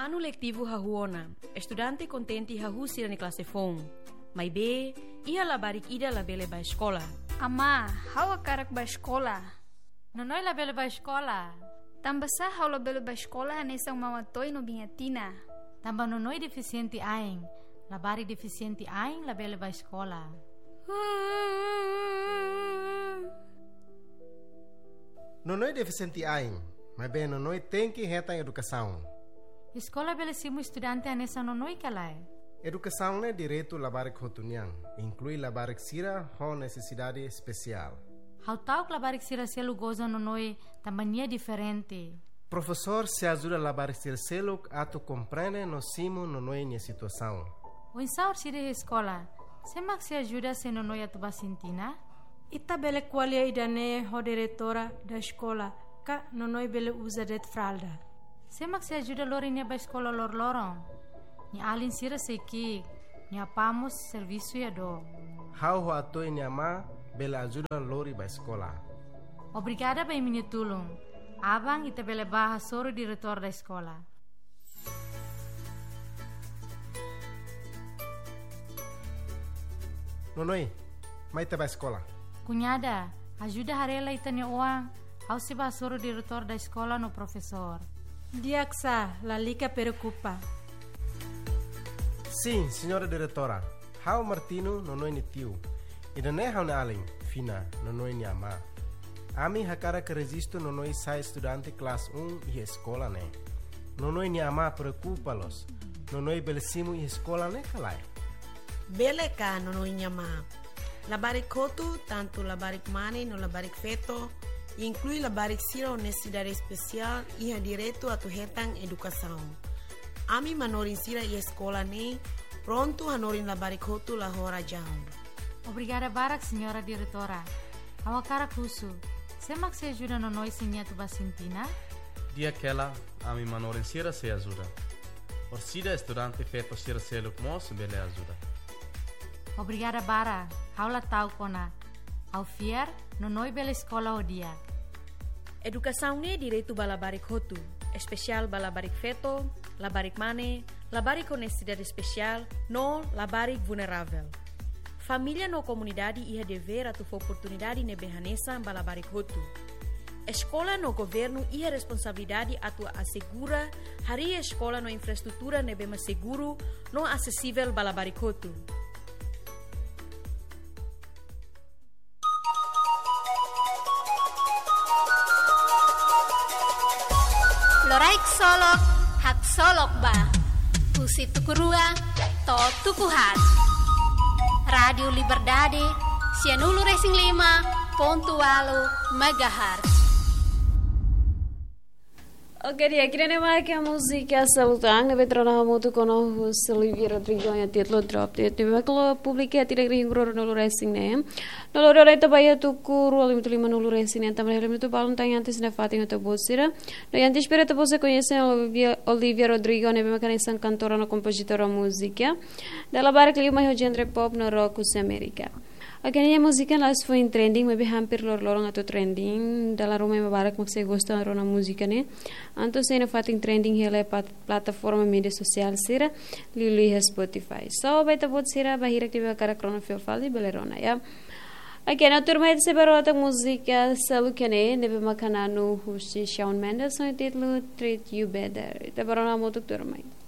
Ano letivo hahuona, estudante contenti hahusi na classe fong. Mai be, ia labarik ida labele ba escola. Ama, hawa karak ba escola. Nonoy labele ba escola. Tambasa hawa labele ba escola hanesang mawatoy no bingatina. Tamba nonoy deficiente aing. Labari deficiente aing labele ba escola. Nonoy deficiente aing, mas bem nonoy tem que retang educação. Escola bele simu estudante anesa nonoy kalai. Educação é direito labarik hotuniang, inclui labarik sira ho necessidade especial. How tau labarik sira selu goza nonoy tambania diferente. Professor se ajuda labarik sir seluk atu compreende no simu nonoy nia situação. O insaur sire escola, semak se ajuda se nonoy atuba sintina? Ita bele qualia idane ho diretora da escola, ka nonoy bele usa det fralda. Semak se ajuda lori nia ba escola lor lorong. Ni alin sira seki, ni apamos serviço ya do. How ho atoi nia ma bele ajuda lori ba escola. Obrigada ba minha tulung. Abang ita bele baha soro diretor da escola. Nonoy, mai te ba escola. Cunhada, ajuda harela itanya uang. Au se ba soro diretor da escola no professor. Diaksa, la lica preocupa. Sim, senhora diretora. How Martino nonoy ni tiu. Ida ne how na aling, fina, nonoy ni ama. Ami hakara que resisto nonoy sai estudante classe 1 e escola ne. Nonoy ni ama preocupa-los. Nonoy belesimu e escola ne kalai. Bele ka nonoy nyama. Labarik kotu, tanto labarik mane no labarik feto, inclui labarik sira necessidade especial e ha direito a tu hetang educação. Ami manorin sira e escola ne, pronto hanorin labarik kotu la hora jaun. Obrigada barak, senhora diretora. Awakara kusu. Semak se ajuda no noi sinha tu basintina? Dia aquela, ami manorin sira se ajuda. Orsida estudante feto sira se lukmos bele ajuda. Obrigada bara. Haula tau kona. Au fier, no noi bela escola o dia. Educação ne direito ba labarik hotu, especial ba labarik feto, labarik mane, labarik com necessidade especial, no labarik vulnerável. Família no comunidade ia dever a tu oportunidade ne behanesa ba labarik hotu. Escola no governo ia responsabilidade a tu assegura hari escola no infraestrutura ne bema seguro, no acessível ba labarik hotu. Loraik solok, hak solok ba. Pusi tukurua, to tukuhat. Radio Liberdade, Sianulu Racing 5.8 MHz. Oke dia, kira-kira mai a música salutang, nebe trona muito conosco Silvia Rodrigo e título drop. Teve aquela publica tira gringo no Racing né. No loro to baya tu kuru ali muito lima no Racing né, também ele muito balão tem antes na fatinha to bosira. No antes espera to você conhecer Olivia Rodrigo, nebe mecanista cantora no compositora música. Dela barca lima o genre pop no rock us América. Aquela música lá foi em trending, mas bem hampir lorong atau trending. Dalam rumah mabarak maksud gosta rona música né. Anto saya na fating trending hele plataforma media sosial sira lili Spotify. So baita bot sira bahira tiba karak rona fiofali belerona ya. Aqui na turma de separata música salukane nebe makananu husi Shawn Mendes no título Treat You Better. Ita barona motuk turma.